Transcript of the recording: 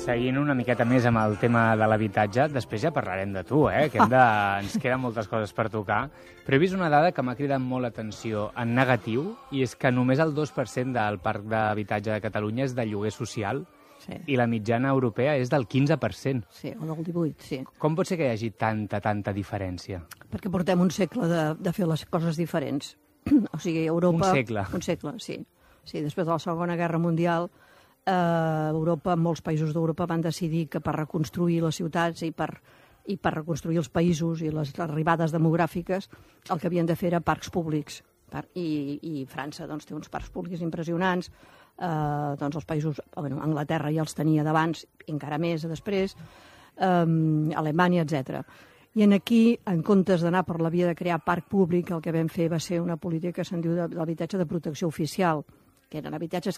Seguint una miqueta més amb el tema de l'habitatge, després ja parlarem de tu, que ens queden moltes coses per tocar, però he vist una dada que m'ha cridat molt l'atenció en negatiu, i és que només el 2% del parc d'habitatge de Catalunya és de lloguer social, i la mitjana europea és del 15%. Sí, o del 18%, sí. Com pot ser que hi hagi tanta diferència? Perquè portem un segle de fer les coses diferents. O sigui, Europa... Un segle? Un segle, sí. Sí, després de la Segona Guerra Mundial, Europa, molts països d'Europa van decidir que per reconstruir les ciutats i per reconstruir els països i les arribades demogràfiques el que havien de fer era parcs públics. I França doncs, té uns parcs públics impressionants, doncs els països, Anglaterra ja els tenia d'abans, encara més després, Alemanya, etc. I aquí, en comptes d'anar per la via de crear parc públic, el que vam fer va ser una política que se'n diu d'habitatge de protecció oficial, que eren habitatges